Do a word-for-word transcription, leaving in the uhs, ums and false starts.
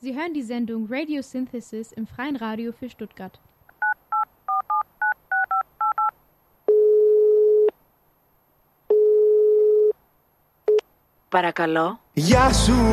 Sie hören die Sendung Radio Synthesis im Freien Radio für Stuttgart. Παρακαλώ. Γεια σου,